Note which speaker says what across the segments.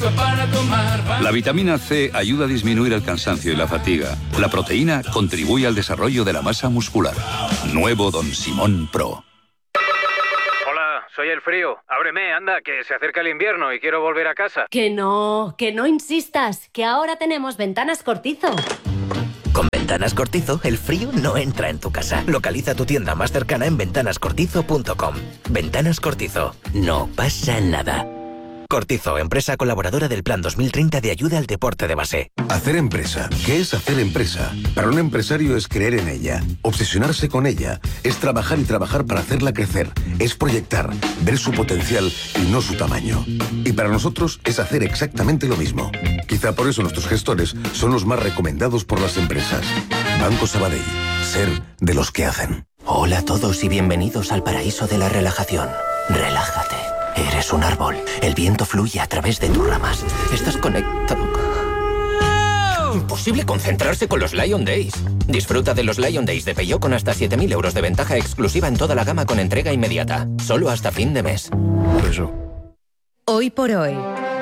Speaker 1: para tomar.
Speaker 2: La vitamina C ayuda a disminuir el cansancio y la fatiga. La proteína contribuye al desarrollo de la masa muscular. Nuevo Don Simón Pro.
Speaker 3: Soy el frío. Ábreme, anda, que se acerca el invierno y quiero volver a casa.
Speaker 4: Que no insistas, que ahora tenemos Ventanas Cortizo.
Speaker 5: Con Ventanas Cortizo, el frío no entra en tu casa. Localiza tu tienda más cercana en ventanascortizo.com. Ventanas Cortizo. No pasa nada. Cortizo, empresa colaboradora del Plan 2030 de ayuda al deporte de base.
Speaker 6: Hacer empresa. ¿Qué es hacer empresa? Para un empresario es creer en ella, obsesionarse con ella, es trabajar y trabajar para hacerla crecer, es proyectar, ver su potencial y no su tamaño. Y para nosotros es hacer exactamente lo mismo. Quizá por eso nuestros gestores son los más recomendados por las empresas. Banco Sabadell. Ser de los que hacen.
Speaker 5: Hola a todos y bienvenidos al paraíso de la relajación. Relájate. Eres un árbol. El viento fluye a través de tus ramas. Estás conectado. Imposible concentrarse con los Lion Days. Disfruta de los Lion Days de Peugeot con hasta 7.000 euros de ventaja exclusiva en toda la gama con entrega inmediata. Solo hasta fin de mes.
Speaker 6: Eso.
Speaker 7: Hoy por hoy.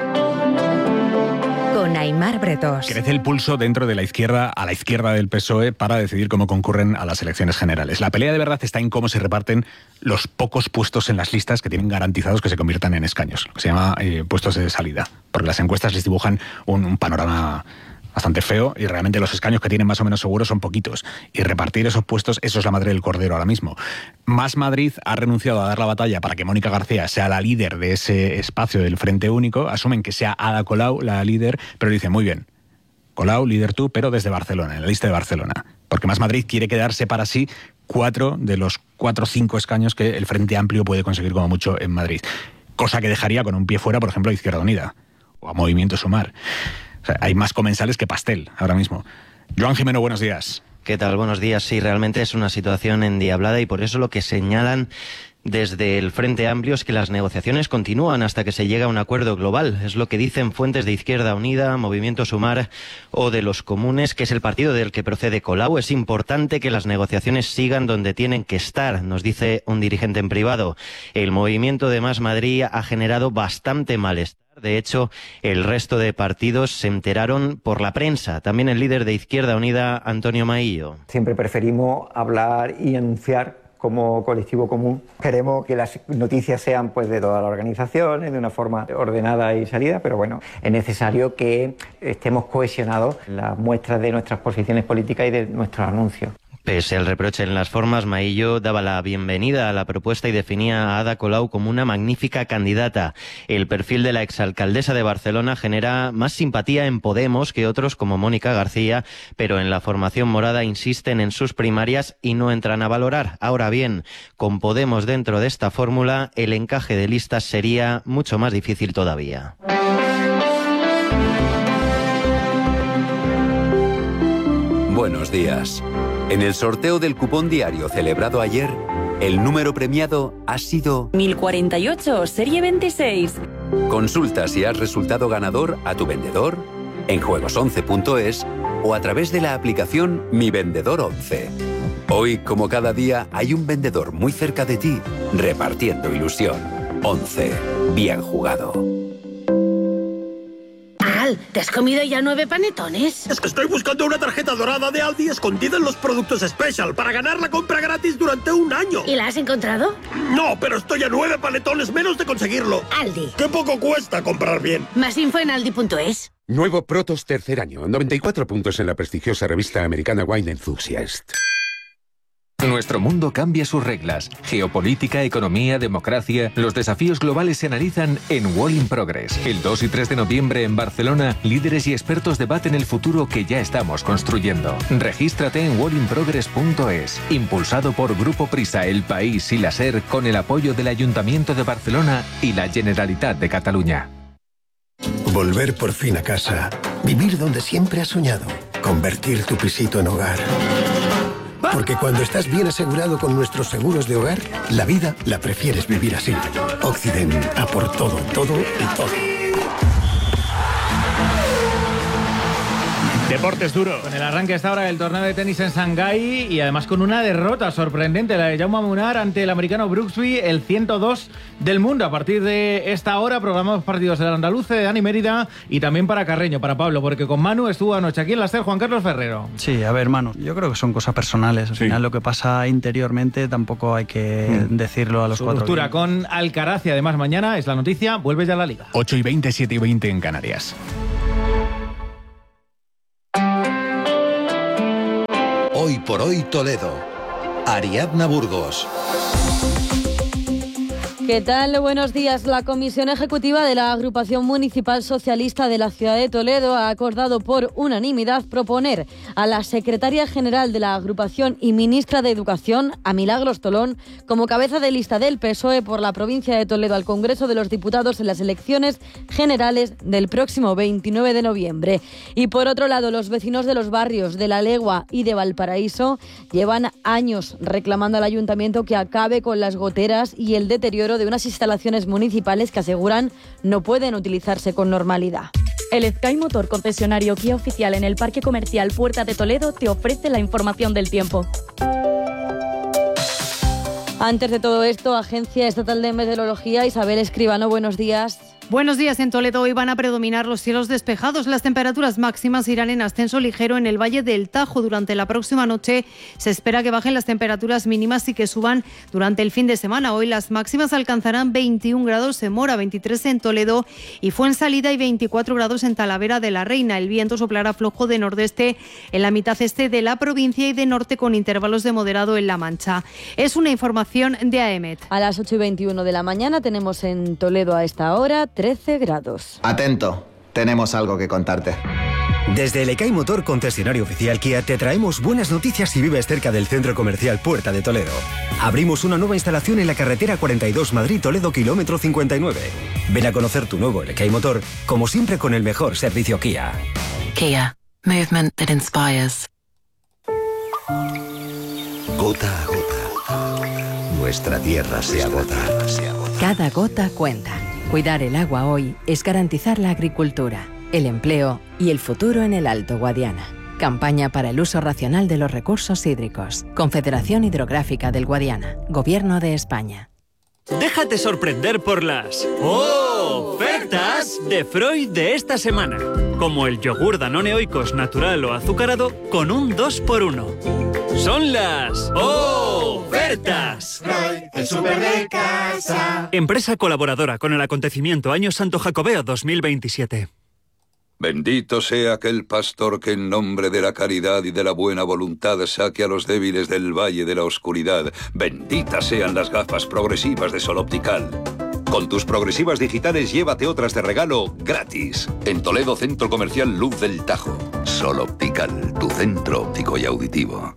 Speaker 7: Con Aimar Bretos.
Speaker 8: Crece el pulso dentro de la izquierda, a la izquierda del PSOE, para decidir cómo concurren a las elecciones generales. La pelea de verdad está en cómo se reparten los pocos puestos en las listas que tienen garantizados que se conviertan en escaños, lo que se llama puestos de salida, porque las encuestas les dibujan un panorama bastante feo y realmente los escaños que tienen más o menos seguros son poquitos. Y repartir esos puestos, eso es la madre del cordero ahora mismo. Más Madrid ha renunciado a dar la batalla para que Mónica García sea la líder de ese espacio del Frente Único. Asumen que sea Ada Colau la líder, pero dicen, muy bien, Colau, líder tú, pero desde Barcelona, en la lista de Barcelona. Porque Más Madrid quiere quedarse para sí 4 de los 4 o 5 escaños que el Frente Amplio puede conseguir como mucho en Madrid. Cosa que dejaría con un pie fuera, por ejemplo, a Izquierda Unida o a Movimiento Sumar. O sea, hay más comensales que pastel ahora mismo. Joan Jimeno, buenos días.
Speaker 9: ¿Qué tal? Buenos días. Sí, realmente es una situación endiablada y por eso lo que señalan desde el Frente Amplio es que las negociaciones continúan hasta que se llega a un acuerdo global. Es lo que dicen fuentes de Izquierda Unida, Movimiento Sumar o de los Comunes, que es el partido del que procede Colau. Es importante que las negociaciones sigan donde tienen que estar, nos dice un dirigente en privado. El movimiento de Más Madrid ha generado bastante malestar. De hecho, el resto de partidos se enteraron por la prensa. También el líder de Izquierda Unida, Antonio Maillo.
Speaker 10: Siempre preferimos hablar y anunciar como colectivo común. Queremos que las noticias sean pues de todas las organizaciones, de una forma ordenada y salida, pero bueno, es necesario que estemos cohesionados en las muestras de nuestras posiciones políticas y de nuestros anuncios.
Speaker 9: Pese al reproche en las formas, Maillo daba la bienvenida a la propuesta y definía a Ada Colau como una magnífica candidata. El perfil de la exalcaldesa de Barcelona genera más simpatía en Podemos que otros como Mónica García, pero en la formación morada insisten en sus primarias y no entran a valorar. Ahora bien, con Podemos dentro de esta fórmula, el encaje de listas sería mucho más difícil todavía.
Speaker 11: Buenos días. En el sorteo del cupón diario celebrado ayer, el número premiado ha sido
Speaker 12: 1048, serie 26.
Speaker 11: Consulta si has resultado ganador a tu vendedor, en juegos11.es o a través de la aplicación Mi Vendedor 11. Hoy, como cada día, hay un vendedor muy cerca de ti, repartiendo ilusión. 11. Bien jugado.
Speaker 13: ¿Te has comido ya 9 panetones?
Speaker 14: Es que estoy buscando una tarjeta dorada de Aldi escondida en los productos Special para ganar la compra gratis durante un año.
Speaker 13: ¿Y la has encontrado?
Speaker 14: No, pero estoy a 9 panetones menos de conseguirlo.
Speaker 13: Aldi.
Speaker 14: ¡Qué poco cuesta comprar bien!
Speaker 13: Más info en aldi.es.
Speaker 15: Nuevo Protos tercer año, 94 puntos en la prestigiosa revista americana Wine Enthusiast.
Speaker 16: Nuestro mundo cambia sus reglas. Geopolítica, economía, democracia. Los desafíos globales se analizan en World in Progress. El 2 y 3 de noviembre en Barcelona, líderes y expertos debaten el futuro que ya estamos construyendo. Regístrate en worldinprogress.es. Impulsado por Grupo Prisa, El País y la SER, con el apoyo del Ayuntamiento de Barcelona y la Generalitat de Cataluña.
Speaker 17: Volver por fin a casa. Vivir donde siempre has soñado. Convertir tu pisito en hogar. Porque cuando estás bien asegurado con nuestros seguros de hogar, la vida la prefieres vivir así. Occident, a por todo, todo y todo.
Speaker 8: Deportes duro.
Speaker 1: Con el arranque hasta ahora del torneo de tenis en Shanghái y además con una derrota sorprendente, la de Jaume Munar ante el americano Brooksby, el 102 del mundo. A partir de esta hora programamos partidos del Andaluce, de Dani Mérida y también para Carreño, para Pablo, porque con Manu estuvo anoche aquí en la SER Juan Carlos Ferrero.
Speaker 18: Sí, a ver, Manu, yo creo que son cosas personales. Al final lo que pasa interiormente tampoco hay que decirlo a los cuatro.
Speaker 1: Ruptura con Alcaraz y además mañana es la noticia, vuelve ya a la Liga.
Speaker 8: 8:20, 7:20 en Canarias.
Speaker 19: Hoy por hoy Toledo. Ariadna Burgos.
Speaker 20: ¿Qué tal? Buenos días. La Comisión Ejecutiva de la Agrupación Municipal Socialista de la Ciudad de Toledo ha acordado por unanimidad proponer a la Secretaria General de la agrupación y Ministra de Educación, a Milagros Tolón, como cabeza de lista del PSOE por la provincia de Toledo al Congreso de los Diputados en las elecciones generales del próximo 29 de noviembre. Y por otro lado, los vecinos de los barrios de La Legua y de Valparaíso llevan años reclamando al ayuntamiento que acabe con las goteras y el deterioro de unas instalaciones municipales que aseguran no pueden utilizarse con normalidad.
Speaker 21: El Sky Motor, concesionario Kia oficial en el Parque Comercial Puerta de Toledo, te ofrece la información del tiempo.
Speaker 20: Antes de todo esto, Agencia Estatal de Meteorología, Isabel Escribano, buenos días.
Speaker 22: Buenos días. En Toledo hoy van a predominar los cielos despejados. Las temperaturas máximas irán en ascenso ligero en el Valle del Tajo. Durante la próxima noche se espera que bajen las temperaturas mínimas y que suban durante el fin de semana. Hoy las máximas alcanzarán 21 grados en Mora, 23 en Toledo y Fuensalida y 24 grados en Talavera de la Reina. El viento soplará flojo de nordeste en la mitad este de la provincia y de norte con intervalos de moderado en La Mancha. Es una información de AEMET.
Speaker 20: A las 8:21 de la mañana tenemos en Toledo a esta hora 13 grados.
Speaker 23: Atento, tenemos algo que contarte.
Speaker 24: Desde el Sky Motor, concesionario oficial Kia, te traemos buenas noticias si vives cerca del centro comercial Puerta de Toledo. Abrimos una nueva instalación en la carretera 42 Madrid-Toledo, kilómetro 59. Ven a conocer tu nuevo Sky Motor, como siempre con el mejor servicio Kia.
Speaker 25: Kia, movement that inspires.
Speaker 19: Gota a gota, nuestra tierra se agota.
Speaker 7: Cada gota cuenta. Cuidar el agua hoy es garantizar la agricultura, el empleo y el futuro en el Alto Guadiana. Campaña para el uso racional de los recursos hídricos. Confederación Hidrográfica del Guadiana. Gobierno de España.
Speaker 26: Déjate sorprender por las ofertas de Freud de esta semana. Como el yogur Danone Oikos natural o azucarado con un 2x1. Son las ofertas.
Speaker 27: Freud, el súper de casa.
Speaker 26: Empresa colaboradora con el acontecimiento Año Santo Jacobeo 2027.
Speaker 2: Bendito sea aquel pastor que en nombre de la caridad y de la buena voluntad saque a los débiles del valle de la oscuridad. Benditas sean las gafas progresivas de Sol Optical. Con tus progresivas digitales llévate otras de regalo gratis. En Toledo, Centro Comercial Luz del Tajo. Sol Optical, tu centro óptico y auditivo.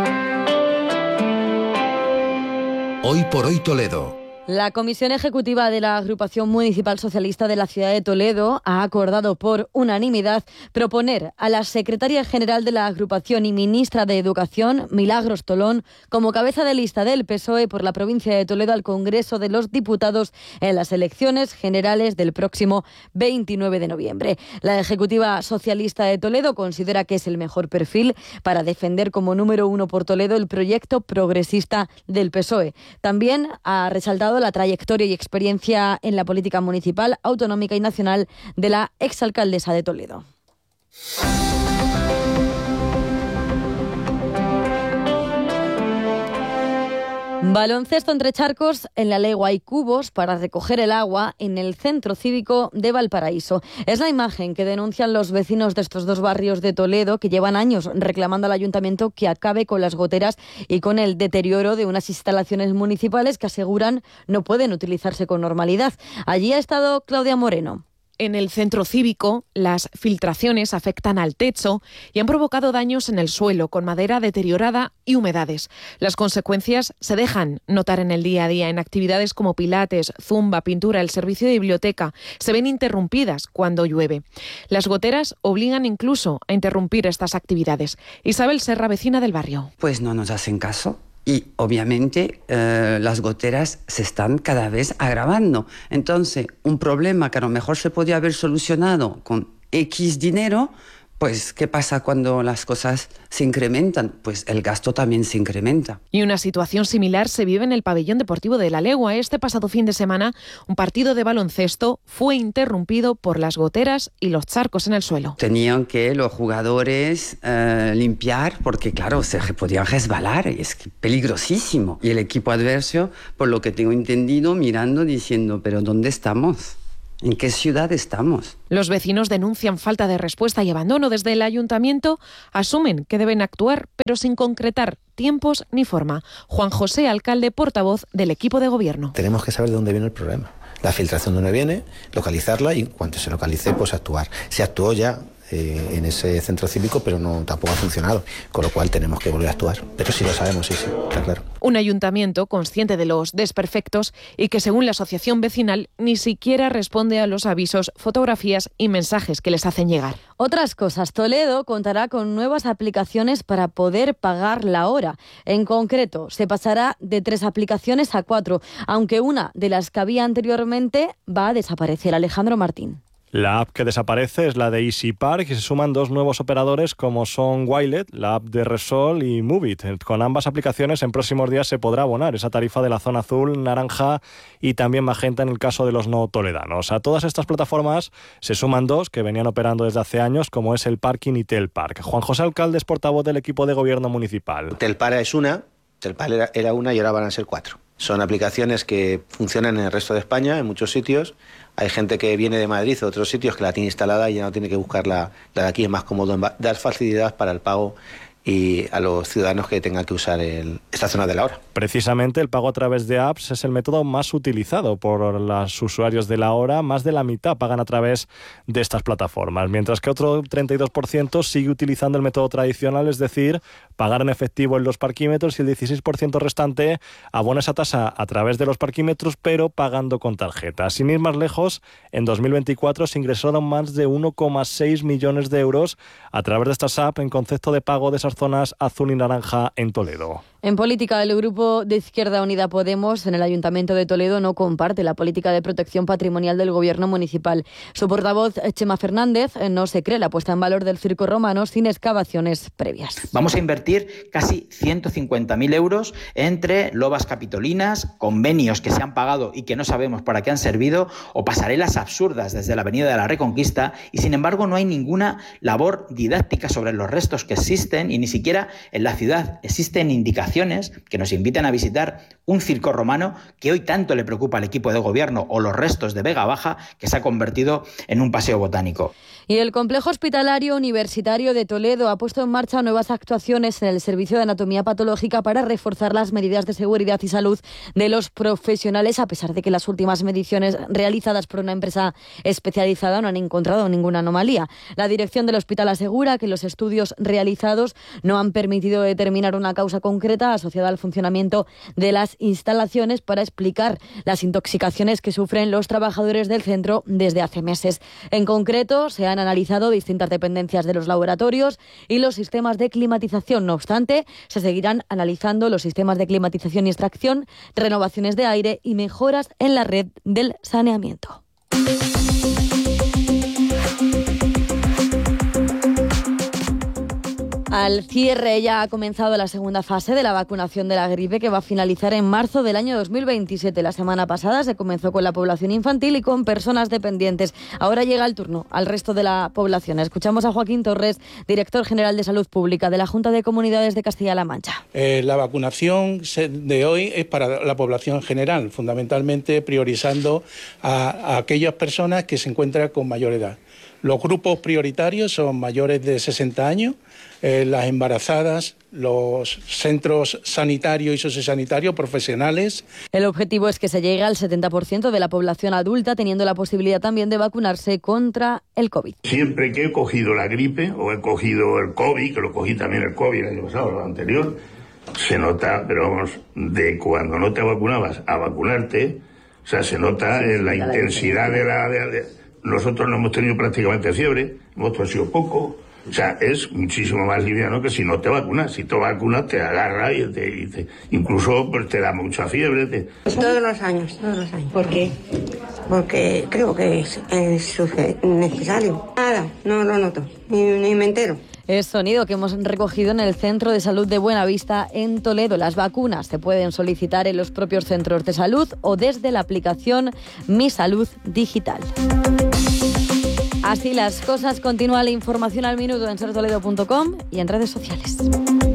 Speaker 19: Hoy por hoy Toledo.
Speaker 20: La Comisión Ejecutiva de la Agrupación Municipal Socialista de la Ciudad de Toledo ha acordado por unanimidad proponer a la Secretaria General de la Agrupación y Ministra de Educación, Milagros Tolón, como cabeza de lista del PSOE por la provincia de Toledo al Congreso de los Diputados en las elecciones generales del próximo 29 de noviembre. La Ejecutiva Socialista de Toledo considera que es el mejor perfil para defender como número uno por Toledo el proyecto progresista del PSOE. También ha resaltado la trayectoria y experiencia en la política municipal, autonómica y nacional de la exalcaldesa de Toledo. Baloncesto entre charcos. En La Legua hay cubos para recoger el agua en el centro cívico de Valparaíso. Es la imagen que denuncian los vecinos de estos dos barrios de Toledo que llevan años reclamando al ayuntamiento que acabe con las goteras y con el deterioro de unas instalaciones municipales que aseguran no pueden utilizarse con normalidad. Allí ha estado Claudia Moreno.
Speaker 28: En el centro cívico, las filtraciones afectan al techo y han provocado daños en el suelo, con madera deteriorada y humedades. Las consecuencias se dejan notar en el día a día. En actividades como pilates, zumba, pintura, el servicio de biblioteca se ven interrumpidas cuando llueve. Las goteras obligan incluso a interrumpir estas actividades. Isabel Serra, vecina del barrio.
Speaker 29: Pues no nos hacen caso. Y obviamente las goteras se están cada vez agravando. Entonces, un problema que a lo mejor se podía haber solucionado con X dinero, Pues, ¿qué pasa cuando las cosas se incrementan? Pues el gasto también se incrementa.
Speaker 28: Y una situación similar se vive en el pabellón deportivo de La Legua. Este pasado fin de semana, un partido de baloncesto fue interrumpido por las goteras y los charcos en el suelo.
Speaker 29: Tenían que los jugadores limpiar porque, claro, se podían resbalar. Es peligrosísimo. Y el equipo adverso, por lo que tengo entendido, mirando, diciendo, ¿pero dónde estamos? ¿En qué ciudad estamos?
Speaker 28: Los vecinos denuncian falta de respuesta y abandono. Desde el ayuntamiento asumen que deben actuar, pero sin concretar tiempos ni forma. Juan José, alcalde, portavoz del equipo de gobierno.
Speaker 3: Tenemos que saber de dónde viene el problema. La filtración de dónde viene, localizarla y cuando se localice, pues actuar. Se actuó ya en ese centro cívico, pero tampoco ha funcionado, con lo cual tenemos que volver a actuar. Pero sí lo sabemos, sí, está claro.
Speaker 28: Un ayuntamiento consciente de los desperfectos y que, según la asociación vecinal, ni siquiera responde a los avisos, fotografías y mensajes que les hacen llegar.
Speaker 20: Otras cosas. Toledo contará con nuevas aplicaciones para poder pagar la hora. En concreto, se pasará de 3 aplicaciones a 4, aunque una de las que había anteriormente va a desaparecer. Alejandro Martín.
Speaker 4: La app que desaparece es la de Easy Park y se suman 2 nuevos operadores como son Wilet, la app de Repsol, y Movit. Con ambas aplicaciones en próximos días se podrá abonar esa tarifa de la zona azul, naranja y también magenta en el caso de los no toledanos. A todas estas plataformas se suman 2 que venían operando desde hace años, como es el Parking y Telpark. Juan José Alcalde es portavoz del equipo de gobierno municipal.
Speaker 3: Telpark es una, Telpark era una y ahora van a ser 4. Son aplicaciones que funcionan en el resto de España, en muchos sitios. Hay gente que viene de Madrid o otros sitios que la tiene instalada y ya no tiene que buscar la de aquí. Es más cómodo dar facilidad para el pago y a los ciudadanos que tengan que usar esta zona de la hora.
Speaker 4: Precisamente el pago a través de apps es el método más utilizado por los usuarios de la hora. Más de la mitad pagan a través de estas plataformas, mientras que otro 32% sigue utilizando el método tradicional, es decir, pagar en efectivo en los parquímetros, y el 16% restante abona esa tasa a través de los parquímetros, pero pagando con tarjeta. Sin ir más lejos, en 2024 se ingresaron más de 1,6 millones de euros a través de estas apps en concepto de pago de esas zonas azul y naranja en Toledo.
Speaker 20: En política, el grupo de Izquierda Unida Podemos en el Ayuntamiento de Toledo no comparte la política de protección patrimonial del gobierno municipal. Su portavoz, Chema Fernández, no se cree la puesta en valor del circo romano sin excavaciones previas.
Speaker 5: Vamos a invertir casi 150.000 euros entre lobas capitolinas, convenios que se han pagado y que no sabemos para qué han servido, o pasarelas absurdas desde la Avenida de la Reconquista, y sin embargo no hay ninguna labor didáctica sobre los restos que existen, y ni siquiera en la ciudad existen indicaciones que nos invitan a visitar un circo romano que hoy tanto le preocupa al equipo de gobierno, o los restos de Vega Baja, que se ha convertido en un paseo botánico.
Speaker 20: Y el Complejo Hospitalario Universitario de Toledo ha puesto en marcha nuevas actuaciones en el servicio de anatomía patológica para reforzar las medidas de seguridad y salud de los profesionales, a pesar de que las últimas mediciones realizadas por una empresa especializada no han encontrado ninguna anomalía. La dirección del hospital asegura que los estudios realizados no han permitido determinar una causa concreta asociada al funcionamiento de las instalaciones para explicar las intoxicaciones que sufren los trabajadores del centro desde hace meses. En concreto, se han analizado distintas dependencias de los laboratorios y los sistemas de climatización. No obstante, se seguirán analizando los sistemas de climatización y extracción, renovaciones de aire y mejoras en la red del saneamiento. Al cierre ya ha comenzado la segunda fase de la vacunación de la gripe, que va a finalizar en marzo del año 2027. La semana pasada se comenzó con la población infantil y con personas dependientes. Ahora llega el turno al resto de la población. Escuchamos a Joaquín Torres, director general de Salud Pública de la Junta de Comunidades de Castilla-La Mancha.
Speaker 6: La vacunación de hoy es para la población general, fundamentalmente priorizando a aquellas personas que se encuentran con mayor edad. Los grupos prioritarios son mayores de 60 años, las embarazadas, los centros sanitarios y sociosanitarios profesionales.
Speaker 20: El objetivo es que se llegue al 70% de la población adulta, teniendo la posibilidad también de vacunarse contra el COVID.
Speaker 9: Siempre que he cogido la gripe o he cogido el COVID, que lo cogí también el COVID el año pasado, el anterior, se nota, pero vamos, de cuando no te vacunabas a vacunarte, o sea, se nota en la intensidad de la... Nosotros no hemos tenido prácticamente fiebre, hemos tosido poco, O sea, es muchísimo más liviano que si no te vacunas. Si te vacunas te agarra y incluso pues, te da mucha fiebre.
Speaker 10: Todos los años. ¿Por qué? Porque creo que es necesario. Nada, no lo noto, ni me entero.
Speaker 20: Es sonido que hemos recogido en el Centro de Salud de Buenavista en Toledo. Las vacunas se pueden solicitar en los propios centros de salud o desde la aplicación Mi Salud Digital. Así las cosas, continúa la información al minuto en sertoledo.com y en redes sociales.